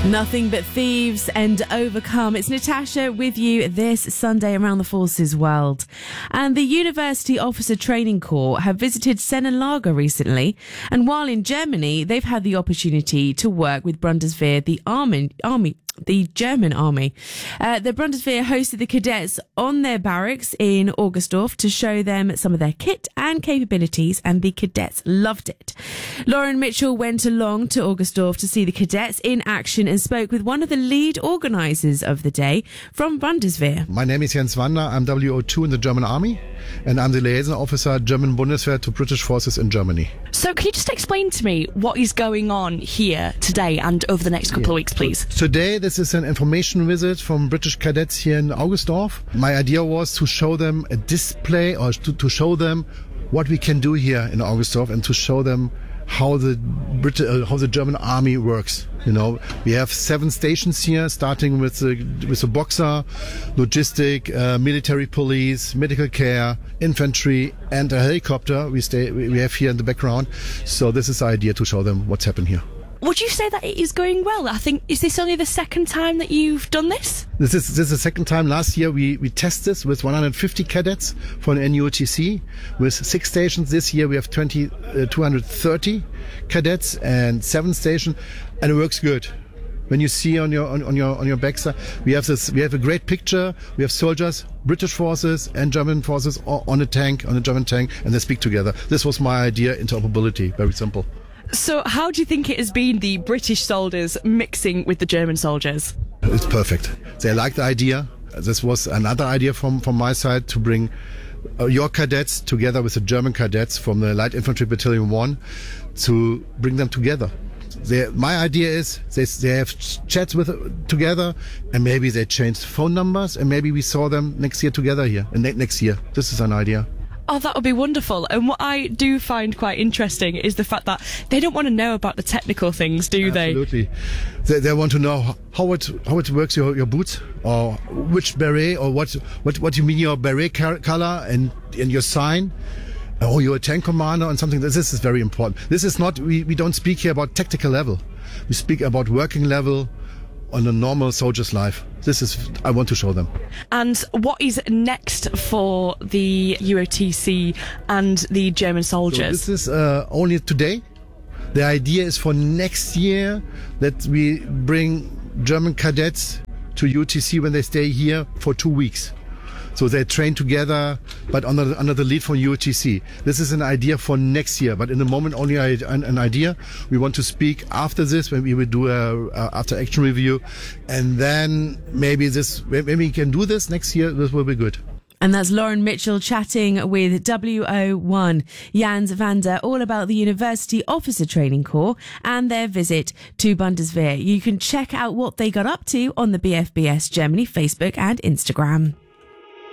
Nothing but thieves and overcome. It's Natasha with you this Sunday around the Forces world. And the University Officer Training Corps have visited Sennenlager recently. And while in Germany, they've had the opportunity to work with Bundeswehr, the German army. The Bundeswehr hosted the cadets on their barracks in Augustdorf to show them some of their kit and capabilities, and the cadets loved it. Lauren Mitchell went along to Augustdorf to see the cadets in action and spoke with one of the lead organisers of the day from Bundeswehr. My name is Jens Wander. I'm WO2 in the German Army, and I'm the liaison officer, German Bundeswehr to British forces in Germany. So can you just explain to me what is going on here today and over the next couple of weeks, please? Today, this is an information visit from British cadets here in Augustdorf. My idea was to show them a display, or to show them what we can do here in Augustdorf, and to show them how the German army works. You know, we have 7 stations here, starting with the Boxer, logistic, military police, medical care, infantry, and a helicopter we have here in the background. So this is the idea, to show them what's happened here. Would you say that it is going well? I think, is this only the second time that you've done this? This is the second time. Last year we tested this with 150 cadets for an NUTC with 6 stations. This year we have 230 cadets and 7 stations, and it works good. When you see on your backside, we have a great picture. We have soldiers, British forces and German forces on a German tank, and they speak together. This was my idea, interoperability, very simple. So how do you think it has been, the British soldiers mixing with the German soldiers? It's perfect. They like the idea. This was another idea from my side, to bring your cadets together with the German cadets from the Light Infantry Battalion 1, to bring them together. My idea is they have chats together, and maybe they changed phone numbers, and maybe we saw them next year together here. Next year. This is an idea. Oh, that would be wonderful. And what I do find quite interesting is the fact that they don't want to know about the technical things, do they? Absolutely. They want to know how it works, your boots, or which beret, or what you mean your beret color and your sign. Oh, you're a tank commander and something. This is very important. This is not, we don't speak here about tactical level. We speak about working level on a normal soldier's life. I want to show them. And what is next for the UOTC and the German soldiers? So this is only today. The idea is for next year that we bring German cadets to UOTC when they stay here for 2 weeks. So they train together, but under the lead from UOTC. This is an idea for next year, but in the moment only an idea. We want to speak after this, when we will do a after action review, and then maybe when we can do this next year, this will be good. And that's Lauren Mitchell chatting with WO1 Jens Wander all about the University Officer Training Corps and their visit to Bundeswehr. You can check out what they got up to on the BFBS Germany Facebook and Instagram.